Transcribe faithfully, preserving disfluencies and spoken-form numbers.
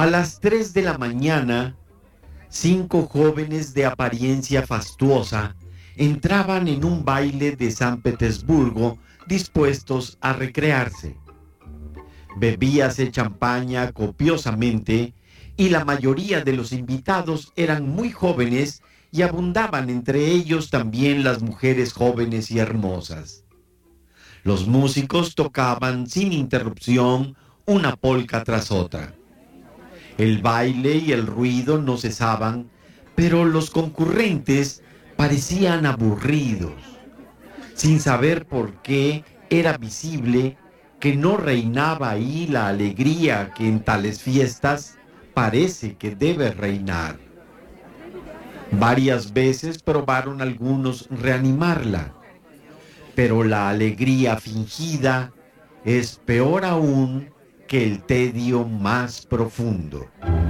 A las tres de la mañana, cinco jóvenes de apariencia fastuosa entraban en un baile de San Petersburgo dispuestos a recrearse. Bebíase champaña copiosamente y la mayoría de los invitados eran muy jóvenes y abundaban entre ellos también las mujeres jóvenes y hermosas. Los músicos tocaban sin interrupción una polca tras otra. El baile y el ruido no cesaban, pero los concurrentes parecían aburridos. Sin saber por qué, era visible que no reinaba ahí la alegría que en tales fiestas parece que debe reinar. Varias veces probaron algunos reanimarla, pero la alegría fingida es peor aún que el tedio más profundo.